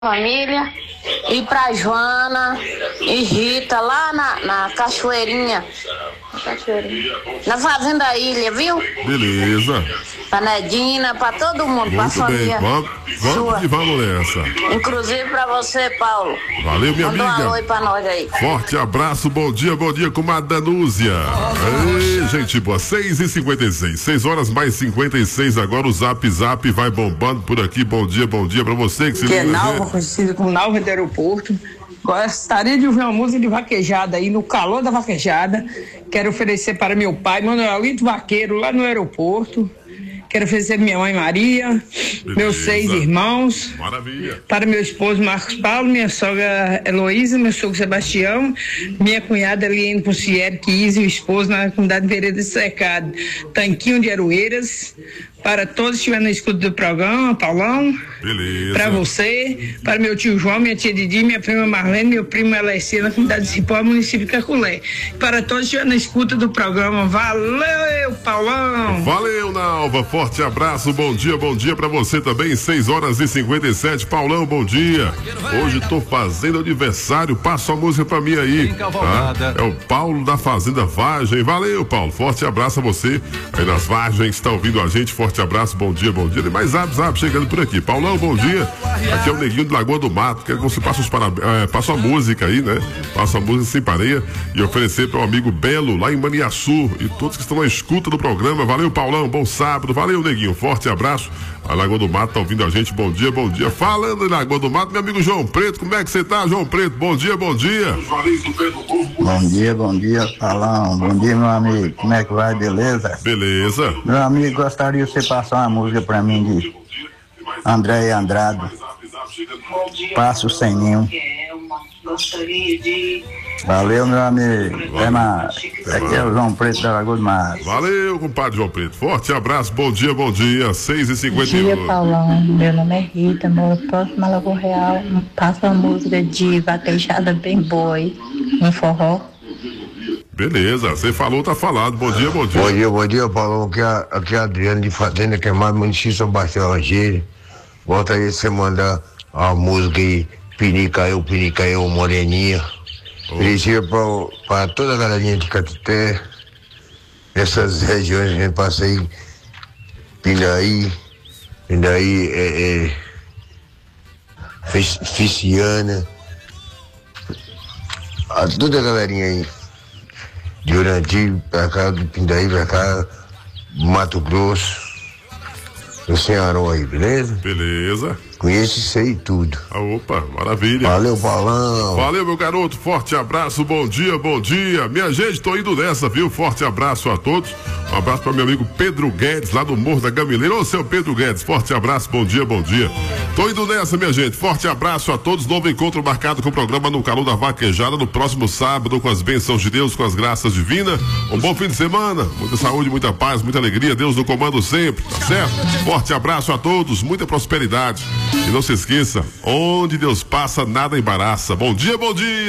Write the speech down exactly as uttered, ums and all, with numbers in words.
Família, e pra Joana e Rita lá na, na Cachoeirinha. Na Cachoeirinha. Na Fazenda Ilha, viu? Beleza. Pra Nedina, pra todo mundo, Muito pra bem. família. Vamos, vamos sua. que vamos nessa. Inclusive pra você, Paulo. Valeu, minha Manda amiga. um alô aí pra nós aí. Forte abraço, bom dia, bom dia com a Danúzia. Ei, gente boa, seis e cinquenta e seis, seis horas mais cinquenta e seis agora, o Zap Zap vai bombando por aqui, bom dia, bom dia pra você que se Que é liga, Nalva, conhecido como Nalva do Aeroporto. Gostaria de ouvir uma música de vaquejada aí, no calor da vaquejada. Quero oferecer para meu pai, Manuelito Vaqueiro, lá no aeroporto. Quero oferecer minha mãe Maria, Beleza. Meus seis irmãos. Maravilha. Para meu esposo Marcos Paulo, minha sogra Heloísa, meu sogro Sebastião, minha cunhada Eliane Puncieri, que e o esposo na comunidade Vereda de Cercado, Tanquinho de Aroeiras. Para todos que estiverem na escuta do programa, Paulão. Beleza. Para você, para meu tio João, minha tia Didi, minha prima Marlene, meu primo Alessia, na comunidade de Cipó, município de Caculé. Para todos que estiverem na escuta do programa, valeu, Paulão! Valeu, Nalva, forte abraço, bom dia, bom dia pra você também, seis horas e cinquenta e sete, Paulão, bom dia. Hoje tô fazendo aniversário, passa a música pra mim aí, tá? É o Paulo da Fazenda Vargem, valeu, Paulo, forte abraço a você, aí nas Vargens, está ouvindo a gente, forte abraço, bom dia, bom dia, tem mais zap, zap chegando por aqui, Paulão, bom dia, aqui é o Neguinho do Lagoa do Mato, quero que você passe os parabéns, é, passa a música aí, né, passa a música sem pareia e oferecer para o amigo Belo, lá em Maniaçu, e todos que estão na escuta do programa, valeu, Paulão, bom sábado, valeu, Neguinho, forte abraço, a Lagoa do Mato tá ouvindo a gente, bom dia, bom dia, falando em Lagoa do Mato, meu amigo João Preto, como é que você tá, João Preto, bom dia, bom dia. Bom dia, bom dia, Paulão, bom dia, meu amigo, como é que vai, beleza? Beleza. Meu amigo, gostaria de você passar uma música pra mim de André Andrade, Passo Sem Ninho. Valeu, meu amigo. Até mais. Aqui é o João Preto da Lagoa do Mato. Valeu, compadre João Preto. Forte abraço, bom dia, bom dia. seis e cinquenta e um. Bom dia, Paulão. Meu nome é Rita, moro próximo à Lagoa Real. Passa uma música de vaquejada bem boa aí, um forró. Beleza, você falou, tá falado. Bom dia, bom dia. Bom dia, bom dia, Paulão. Aqui é, aqui é Adriano de Fazenda Queimada, município de São Bastião Rangeiro. Volta aí você mandar a música aí, Pinica eu, Pinica eu, Moreninha. Dirigir para toda a galerinha de Catité, nessas regiões que a gente passa aí, Pindaí, Pindaí, é, é, Ficiana, a toda a galerinha aí, de Uranti pra cá, do Pindaí pra cá, Mato Grosso, do Ceará aí, beleza? Beleza. Conheço isso aí tudo. Ah, opa, maravilha. Valeu, Paulão. Valeu, meu garoto. Forte abraço, bom dia, bom dia. Minha gente, tô indo nessa, viu? Forte abraço a todos. Um abraço para meu amigo Pedro Guedes, lá do Morro da Gamileira. Ô, seu Pedro Guedes, forte abraço, bom dia, bom dia. Tô indo nessa, minha gente. Forte abraço a todos. Novo encontro marcado com o programa No Calor da Vaquejada no próximo sábado, com as bênçãos de Deus, com as graças divinas. Um bom fim de semana. Muita saúde, muita paz, muita alegria. Deus no comando sempre, tá certo? Forte abraço a todos, muita prosperidade. E não se esqueça, onde Deus passa, nada embaraça. Bom dia, bom dia.